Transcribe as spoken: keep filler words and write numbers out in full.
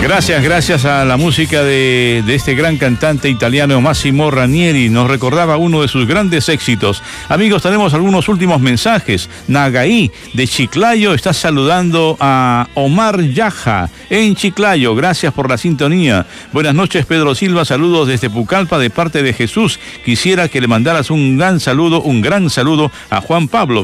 Gracias, gracias a la música de, de este gran cantante italiano Massimo Ranieri. Nos recordaba uno de sus grandes éxitos. Amigos, tenemos algunos últimos mensajes. Nagaí de Chiclayo está saludando a Omar Yaja en Chiclayo. Gracias por la sintonía. Buenas noches, Pedro Silva. Saludos desde Pucallpa de parte de Jesús. Quisiera que le mandaras un gran saludo, un gran saludo a Juan Pablo.